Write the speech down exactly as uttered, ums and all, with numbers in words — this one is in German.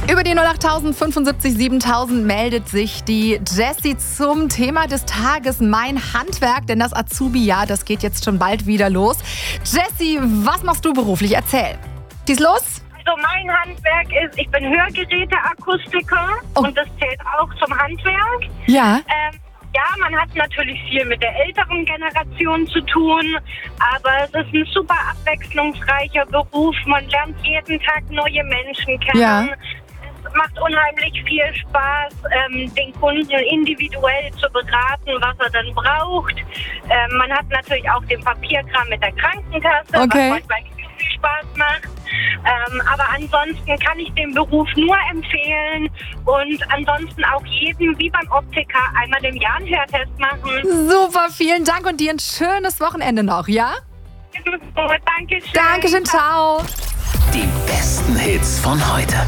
Über die null acht fünfundsiebzig siebentausend meldet sich die Jessie zum Thema des Tages, mein Handwerk, denn das Azubi-Jahr, das geht jetzt schon bald wieder los. Jessie, was machst du beruflich? Erzähl. Schieß los. Also mein Handwerk ist, ich bin Hörgeräteakustiker Oh. und das zählt auch zum Handwerk. Ja. Ähm, ja, man hat natürlich viel mit der älteren Generation zu tun, aber es ist ein super abwechslungsreicher Beruf. Man lernt jeden Tag neue Menschen kennen. Ja. Es macht unheimlich viel Spaß, ähm, den Kunden individuell zu beraten, was er dann braucht. Ähm, man hat natürlich auch den Papierkram mit der Krankenkasse, Okay. was manchmal viel Spaß macht. Ähm, aber ansonsten kann ich den Beruf nur empfehlen und ansonsten auch jedem, wie beim Optiker, einmal im Jahr einen Hörtest machen. Super, vielen Dank und dir ein schönes Wochenende noch, ja? Dankeschön. Dankeschön, ciao. Die besten Hits von heute.